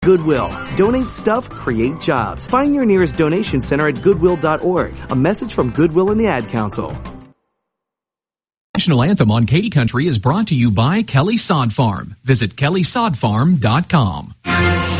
Goodwill. Donate stuff, create jobs. Find your nearest donation center at goodwill.org. A message from Goodwill and the Ad Council. National Anthem on Katy Country is brought to you by Kelly Sod Farm. Visit kellysodfarm.com.